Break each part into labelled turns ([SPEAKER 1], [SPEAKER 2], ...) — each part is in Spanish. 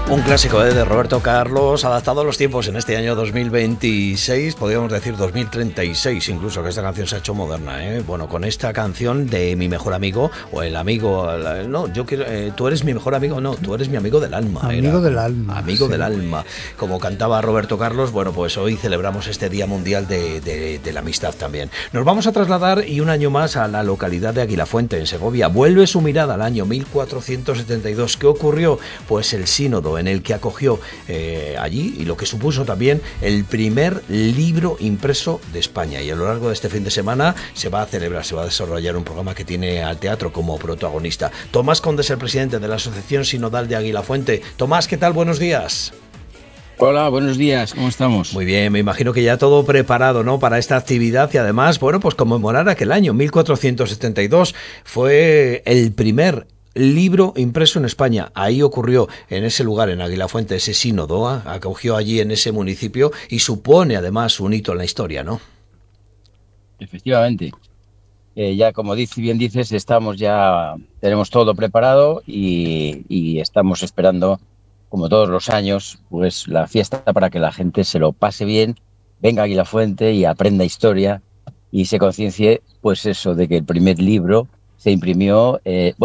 [SPEAKER 1] Un clásico de Roberto Carlos, adaptado a los tiempos en este año 2026, podríamos decir 2036 incluso, que esta canción se ha hecho moderna, ¿eh? Bueno, con esta canción de Mi Mejor Amigo, o el amigo, no, yo quiero, tú eres mi mejor amigo, no, tú eres mi amigo del alma.
[SPEAKER 2] Amigo del alma.
[SPEAKER 1] Amigo
[SPEAKER 2] sí.
[SPEAKER 1] del alma, como cantaba Roberto Carlos. Bueno, pues hoy celebramos este Día Mundial de la Amistad también. Nos vamos a trasladar y un año más a la localidad de Aguilafuente, en Segovia. Vuelve su mirada al año 1472. ¿Qué ocurrió? Pues el sínodo en el que acogió allí, y lo que supuso también el primer libro impreso de España. Y a lo largo de este fin de semana se va a desarrollar un programa que tiene al teatro como protagonista. Tomás Conde es el presidente de la Asociación Sinodal de Aguilafuente. Tomás, ¿qué tal? Buenos días.
[SPEAKER 3] Hola, buenos días, ¿cómo estamos?
[SPEAKER 1] Muy bien, me imagino que ya todo preparado, ¿no?, para esta actividad, y además, bueno, pues conmemorar aquel año 1472 fue el primer libro impreso en España. Ahí ocurrió, en ese lugar, en Aguilafuente, ese sínodo, acogió allí en ese municipio, y supone además un hito en la historia, ¿no?
[SPEAKER 3] Efectivamente, ya como bien dices, tenemos todo preparado y estamos esperando, como todos los años, pues la fiesta para que la gente se lo pase bien, venga a Aguilafuente y aprenda historia y se conciencie, pues eso, de que el primer libro se imprimió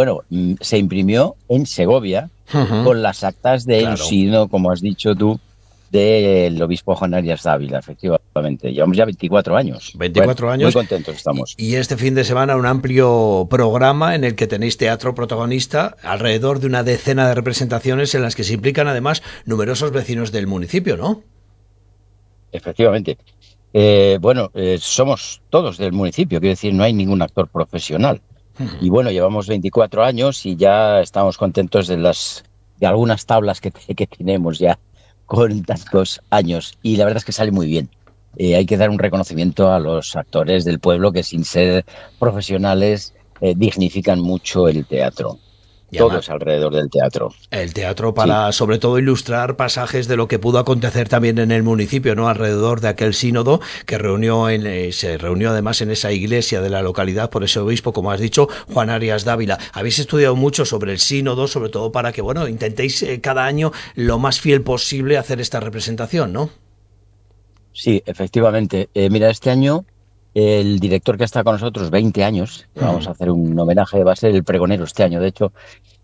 [SPEAKER 3] en Segovia, con las actas del sínodo, como has dicho tú, del obispo Juan Arias Dávila, efectivamente. Llevamos ya 24 años.
[SPEAKER 1] 24 años.
[SPEAKER 3] Muy contentos estamos.
[SPEAKER 1] Y este fin de semana un amplio programa en el que tenéis teatro protagonista, alrededor de una decena de representaciones en las que se implican además numerosos vecinos del municipio, ¿no?
[SPEAKER 3] Efectivamente. Somos todos del municipio, quiero decir, no hay ningún actor profesional. Y bueno, llevamos 24 años y ya estamos contentos de algunas tablas que tenemos ya con tantos años, y la verdad es que sale muy bien. Hay que dar un reconocimiento a los actores del pueblo que, sin ser profesionales, dignifican mucho el teatro. Todos alrededor del teatro.
[SPEAKER 1] El teatro para, sobre todo, ilustrar pasajes de lo que pudo acontecer también en el municipio, ¿no?, alrededor de aquel sínodo que se reunió además en esa iglesia de la localidad por ese obispo, como has dicho, Juan Arias Dávila. Habéis estudiado mucho sobre el sínodo, sobre todo para que, bueno, intentéis cada año lo más fiel posible hacer esta representación, ¿no?
[SPEAKER 3] Sí, efectivamente. Mira, este año el director que está con nosotros, 20 años, vamos a hacer un homenaje, va a ser el pregonero este año, de hecho,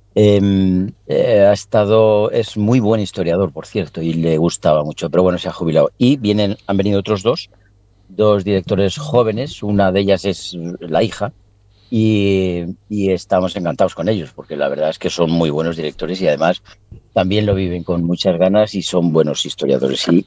[SPEAKER 3] es muy buen historiador, por cierto, y le gustaba mucho, pero bueno, se ha jubilado. Y han venido otros dos directores jóvenes, una de ellas es la hija, y estamos encantados con ellos, porque la verdad es que son muy buenos directores y además también lo viven con muchas ganas y son buenos historiadores. Y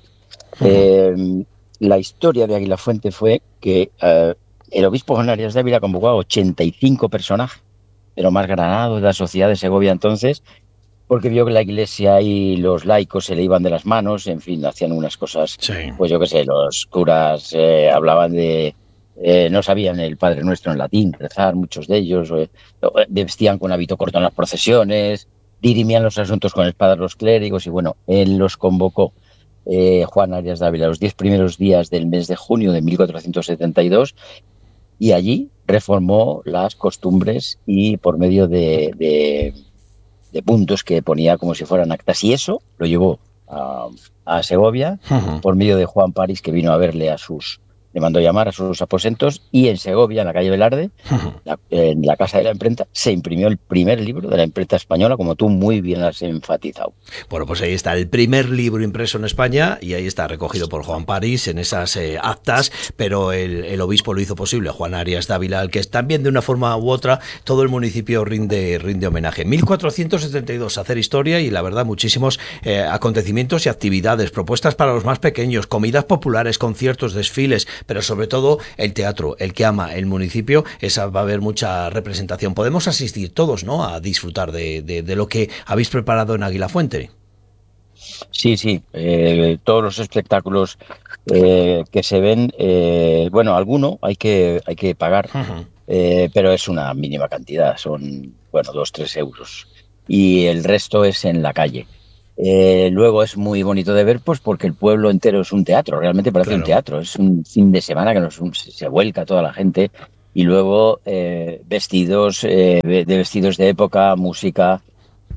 [SPEAKER 3] la historia de Aguilafuente fue que el obispo Juan Arias Dávila convocó a 85 personajes, de lo más granado de la sociedad de Segovia entonces, porque vio que la iglesia y los laicos se le iban de las manos, en fin, hacían unas cosas, pues yo qué sé, los curas hablaban no sabían el Padre Nuestro en latín, rezar, muchos de ellos, vestían con hábito corto en las procesiones, dirimían los asuntos con el padre de los clérigos, y bueno, él los convocó. Juan Arias Dávila, los 10 primeros días del mes de junio de 1472, y allí reformó las costumbres y por medio de puntos que ponía como si fueran actas, y eso lo llevó a Segovia por medio de Juan París, que vino a verle le mandó llamar a sus aposentos, y en Segovia, en la calle Velarde, en la Casa de la Imprenta, se imprimió el primer libro de la imprenta española, como tú muy bien has enfatizado.
[SPEAKER 1] Bueno, pues ahí está el primer libro impreso en España, y ahí está recogido por Juan París en esas actas, pero el obispo lo hizo posible, Juan Arias Dávila, al que también de una forma u otra todo el municipio rinde homenaje. 1472, hacer historia, y la verdad muchísimos acontecimientos y actividades, propuestas para los más pequeños, comidas populares, conciertos, desfiles, pero sobre todo el teatro, el que ama el municipio, va a haber mucha representación. Podemos asistir todos, ¿no?, a disfrutar de lo que habéis preparado en Aguilafuente.
[SPEAKER 3] Sí, todos los espectáculos que se ven, alguno hay que pagar, pero es una mínima cantidad, son 2-3 euros, y el resto es en la calle. Luego es muy bonito de ver, pues porque el pueblo entero es un teatro, realmente parece un teatro, es un fin de semana que se vuelca toda la gente, y luego vestidos de época, música,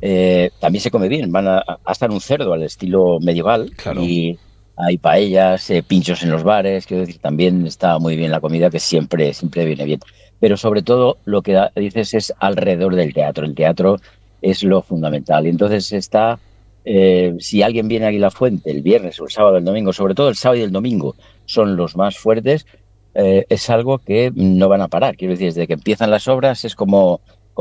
[SPEAKER 3] también se come bien. Van a asar un cerdo al estilo medieval,
[SPEAKER 1] Claro.
[SPEAKER 3] y hay paellas, pinchos en los bares. Quiero decir, también está muy bien la comida, que siempre viene bien. Pero sobre todo lo que dices es alrededor del teatro. El teatro es lo fundamental. Y entonces si alguien viene a Aguilafuente el viernes o el sábado o el domingo, sobre todo el sábado y el domingo son los más fuertes, es algo que no van a parar. Quiero decir, desde que empiezan las obras es como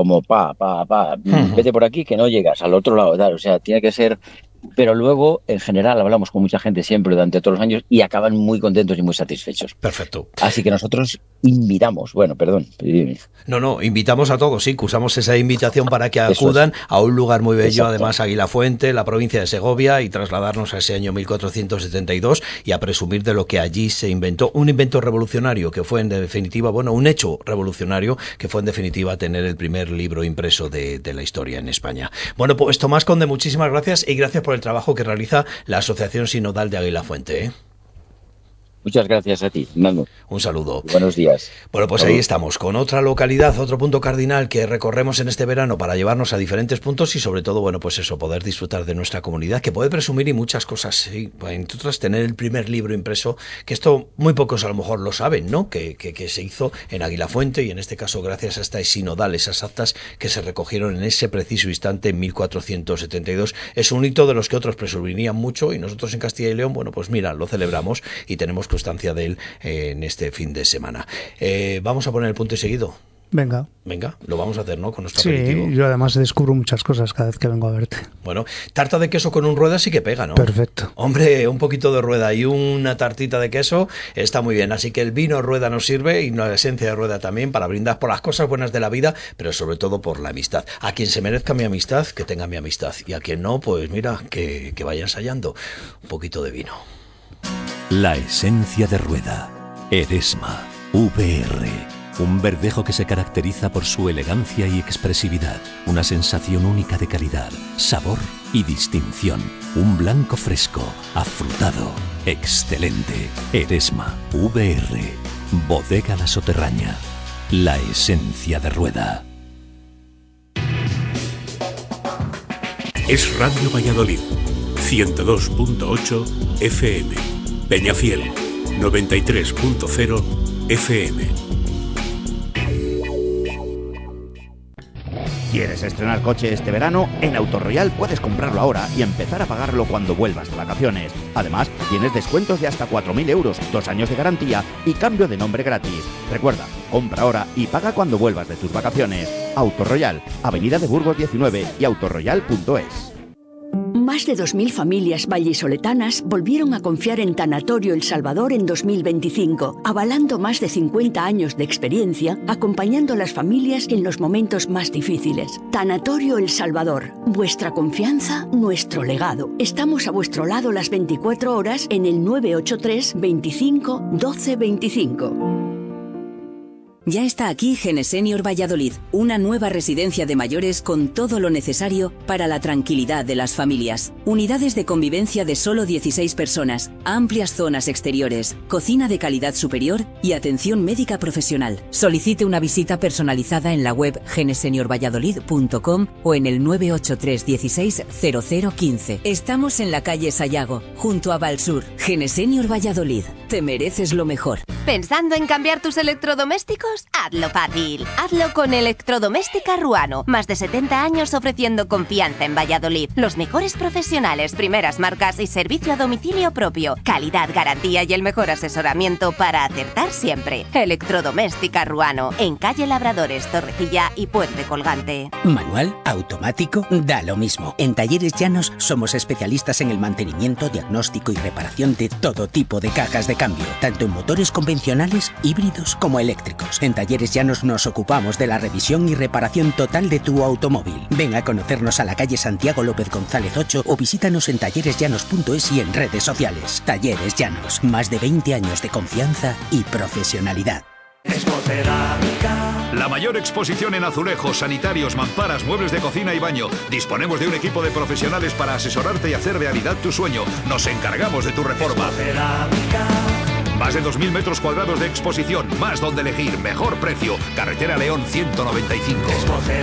[SPEAKER 3] vete por aquí que no llegas al otro lado, tal. O sea, tiene que ser. Pero luego, en general, hablamos con mucha gente siempre durante todos los años y acaban muy contentos y muy satisfechos.
[SPEAKER 1] Perfecto.
[SPEAKER 3] Así que nosotros invitamos,
[SPEAKER 1] No, invitamos a todos, sí, que usamos esa invitación para que
[SPEAKER 3] Eso
[SPEAKER 1] acudan a un lugar muy bello,
[SPEAKER 3] Exacto.
[SPEAKER 1] además Aguilafuente, la provincia de Segovia, y trasladarnos a ese año 1472 y a presumir de lo que allí se inventó, un invento revolucionario que fue en definitiva, un hecho revolucionario que fue en definitiva tener el primer libro impreso de la historia en España. Bueno, pues Tomás Conde, muchísimas gracias y gracias por el trabajo que realiza la Asociación Sinodal de Aguilafuente.
[SPEAKER 3] Muchas gracias a ti, Fernando.
[SPEAKER 1] Un saludo.
[SPEAKER 3] Buenos días.
[SPEAKER 1] Bueno, pues ahí estamos, con otra localidad, otro punto cardinal que recorremos en este verano para llevarnos a diferentes puntos y sobre todo, poder disfrutar de nuestra comunidad, que puede presumir y muchas cosas, sí, entre otras tener el primer libro impreso, que esto muy pocos a lo mejor lo saben, ¿no? Que se hizo en Aguilafuente y en este caso gracias a esta sinodal, esas actas que se recogieron en ese preciso instante en 1472. Es un hito de los que otros presumirían mucho y nosotros en Castilla y León, pues mira, lo celebramos y tenemos constancia de él en este fin de semana. Vamos a poner el punto y seguido.
[SPEAKER 2] Venga,
[SPEAKER 1] lo vamos a hacer, ¿no? Con nuestro
[SPEAKER 2] sí,
[SPEAKER 1] aperitivo.
[SPEAKER 2] yo además descubro muchas cosas cada vez que vengo a verte.
[SPEAKER 1] Bueno, tarta de queso con un rueda sí que pega, ¿no?
[SPEAKER 2] Perfecto.
[SPEAKER 1] Hombre, un poquito de rueda y una tartita de queso está muy bien. Así que el vino rueda nos sirve y la esencia de rueda también para brindar por las cosas buenas de la vida, pero sobre todo por la amistad. A quien se merezca mi amistad, que tenga mi amistad. Y a quien no, pues mira, que vaya ensayando un poquito de vino.
[SPEAKER 4] La esencia de rueda. Eresma VR. Un verdejo que se caracteriza por su elegancia y expresividad. Una sensación única de calidad, sabor y distinción. Un blanco fresco, afrutado, excelente. Eresma VR. Bodega La Soterraña. La esencia de rueda.
[SPEAKER 5] Es Radio Valladolid, 102.8 FM. Peñafiel, 93.0 FM.
[SPEAKER 6] ¿Quieres estrenar coche este verano? En Autoroyal puedes comprarlo ahora y empezar a pagarlo cuando vuelvas de vacaciones. Además, tienes descuentos de hasta 4.000 euros, 2 años de garantía y cambio de nombre gratis. Recuerda, compra ahora y paga cuando vuelvas de tus vacaciones. Autoroyal, Avenida de Burgos 19 y autoroyal.es.
[SPEAKER 7] Más de 2.000 familias vallisoletanas volvieron a confiar en Tanatorio El Salvador en 2025, avalando más de 50 años de experiencia, acompañando a las familias en los momentos más difíciles. Tanatorio El Salvador, vuestra confianza, nuestro legado. Estamos a vuestro lado las 24 horas en el 983 25 12 25.
[SPEAKER 8] Ya está aquí Genesenior Valladolid, una nueva residencia de mayores con todo lo necesario para la tranquilidad de las familias. Unidades de convivencia de solo 16 personas, amplias zonas exteriores, cocina de calidad superior y atención médica profesional. Solicite una visita personalizada en la web geneseniorvalladolid.com o en el 983 16 0015. Estamos en la calle Sayago, junto a Valsur. Genesenior Valladolid, te mereces lo mejor.
[SPEAKER 9] ¿Pensando en cambiar tus electrodomésticos? Hazlo fácil. Hazlo con Electrodoméstica Ruano. Más de 70 años ofreciendo confianza en Valladolid. Los mejores profesionales, primeras marcas y servicio a domicilio propio. Calidad, garantía y el mejor asesoramiento para acertar siempre. Electrodoméstica Ruano. En calle Labradores, Torrecilla y Puente Colgante.
[SPEAKER 10] Manual, automático, da lo mismo. En Talleres Llanos somos especialistas en el mantenimiento, diagnóstico y reparación de todo tipo de cajas de cambio, tanto en motores convencionales, híbridos como eléctricos. En Talleres Llanos nos ocupamos de la revisión y reparación total de tu automóvil. Ven a conocernos a la calle Santiago López González 8 o visítanos en talleresllanos.es y en redes sociales. Talleres Llanos, más de 20 años de confianza y profesionalidad.
[SPEAKER 11] La mayor exposición en azulejos, sanitarios, mamparas, muebles de cocina y baño. Disponemos de un equipo de profesionales para asesorarte y hacer realidad tu sueño. Nos encargamos de tu reforma. Más de 2.000 metros cuadrados de exposición, más donde elegir, mejor precio. Carretera León 195.